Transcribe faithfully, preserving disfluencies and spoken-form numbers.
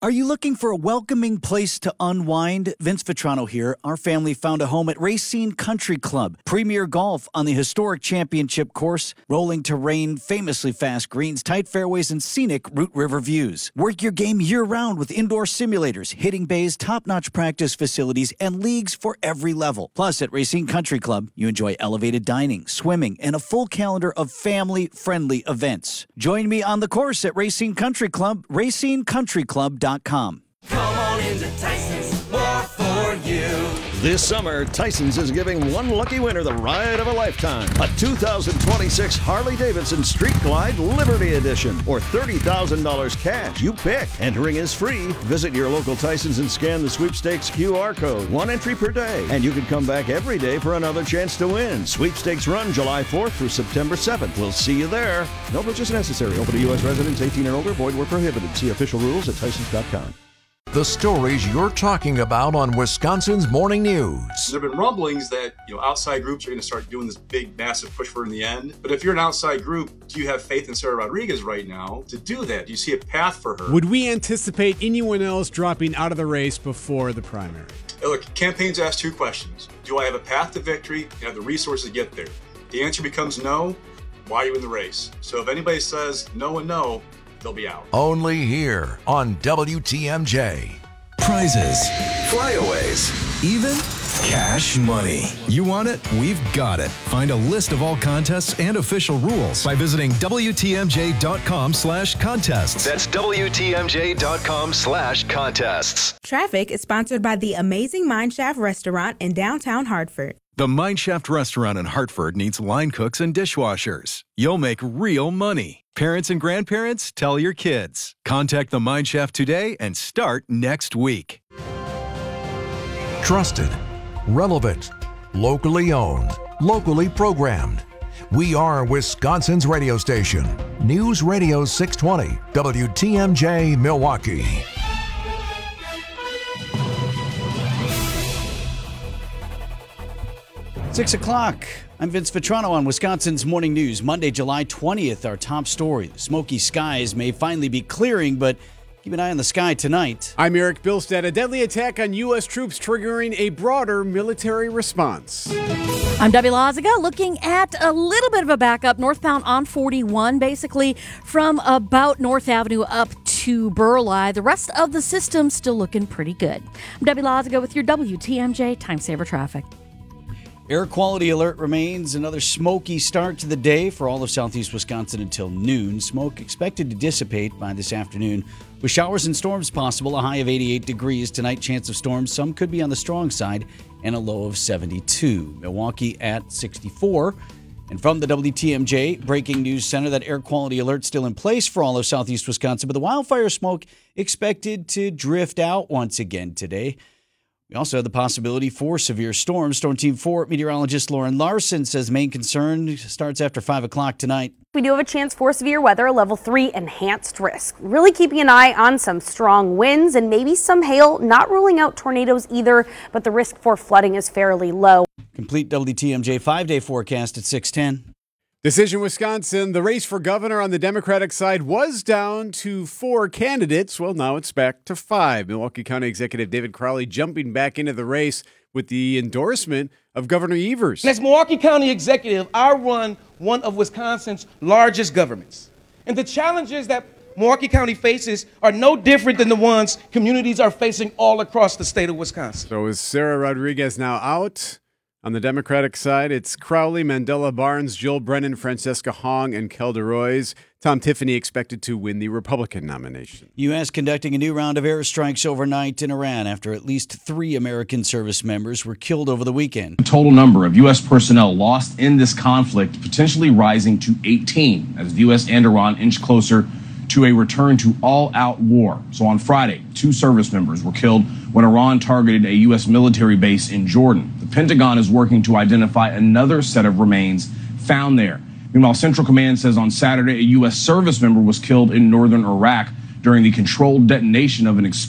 Are you looking for a welcoming place to unwind? Vince Vitrano here. Our family found a home at Racine Country Club. Premier golf on the historic championship course, rolling terrain, famously fast greens, tight fairways, and scenic Root River views. Work your game year-round with indoor simulators, hitting bays, top-notch practice facilities, and leagues for every level. Plus, at Racine Country Club, you enjoy elevated dining, swimming, and a full calendar of family-friendly events. Join me on the course at Racine Country Club, racine country club dot com. Come on into Tyson's, more for you. This summer, Tyson's is giving one lucky winner the ride of a lifetime. A two thousand twenty-six Harley-Davidson Street Glide Liberty Edition or thirty thousand dollars cash. You pick. Entering is free. Visit your local Tyson's and scan the sweepstakes Q R code. One entry per day. And you can come back every day for another chance to win. Sweepstakes run July fourth through September seventh. We'll see you there. No purchase necessary. Open to U S residents eighteen and older. Void where prohibited. See official rules at Tysons dot com. The stories you're talking about on Wisconsin's Morning News. There have been rumblings that, you know, outside groups are going to start doing this big, massive push for her in the end. But if you're an outside group, do you have faith in Sarah Rodriguez right now to do that? Do you see a path for her? Would we anticipate anyone else dropping out of the race before the primary? Look, campaigns ask two questions. Do I have a path to victory and have the resources to get there? The answer becomes no. Why are you in the race? So if anybody says no and no, they'll be out. Only here on W T M J. Prizes, flyaways, even cash money. You want it? We've got it. Find a list of all contests and official rules by visiting W T M J dot com slash contests. That's W T M J dot com slash contests. Traffic is sponsored by the Amazing Mineshaft Restaurant in downtown Hartford. The Mineshaft Restaurant in Hartford needs line cooks and dishwashers. You'll make real money. Parents and grandparents, tell your kids. Contact the Mineshaft today and start next week. Trusted, relevant, locally owned, locally programmed. We are Wisconsin's radio station. News Radio six twenty, W T M J Milwaukee. Six o'clock. I'm Vince Vitrano on Wisconsin's Morning News. Monday, July twentieth, our top story. The smoky skies may finally be clearing, but keep an eye on the sky tonight. I'm Eric Bilstead. A deadly attack on U S troops triggering a broader military response. I'm Debbie Lazaga, looking at a little bit of a backup northbound on forty-one, basically from about North Avenue up to Burleigh. The rest of the system still looking pretty good. I'm Debbie Lazaga with your W T M J Time Saver Traffic. Air quality alert remains. Another smoky start to the day for all of southeast Wisconsin until noon. Smoke expected to dissipate by this afternoon with showers and storms possible. A high of eighty-eight degrees tonight. Chance of storms. Some could be on the strong side and a low of seventy-two. Milwaukee at sixty-four. And from the W T M J Breaking News Center, that air quality alert still in place for all of southeast Wisconsin, but the wildfire smoke expected to drift out once again today. We also have the possibility for severe storms. Storm Team four meteorologist Lauren Larson says main concern starts after five o'clock tonight. We do have a chance for severe weather, a level three enhanced risk. Really keeping an eye on some strong winds and maybe some hail. Not ruling out tornadoes either, but the risk for flooding is fairly low. Complete W T M J five-day forecast at six ten. Decision Wisconsin, the race for governor on the Democratic side was down to four candidates. Well, now it's back to five. Milwaukee County Executive David Crowley jumping back into the race with the endorsement of Governor Evers. And as Milwaukee County Executive, I run one of Wisconsin's largest governments. And the challenges that Milwaukee County faces are no different than the ones communities are facing all across the state of Wisconsin. So is Sarah Rodriguez now out? On the Democratic side, it's Crowley, Mandela Barnes, Jill Brennan, Francesca Hong, and Kelda Roys. Tom Tiffany expected to win the Republican nomination. U S conducting a new round of airstrikes overnight in Iran after at least three American service members were killed over the weekend. The total number of U S personnel lost in this conflict potentially rising to eighteen as the U S and Iran inch closer to a return to all-out war. So on Friday, two service members were killed when Iran targeted a U S military base in Jordan. The Pentagon is working to identify another set of remains found there. Meanwhile, Central Command says on Saturday a U S service member was killed in northern Iraq during the controlled detonation of an explosive